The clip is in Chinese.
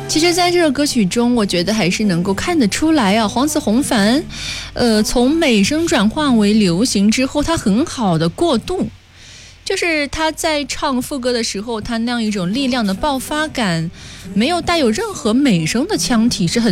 其实在这首歌曲中，我觉得还是能够看得出来啊，黄子弘凡从美声转换为流行之后，他很好的过渡，就是他在唱副歌的时候，他那样一种力量的爆发感，没有带有任何美声的腔体，是很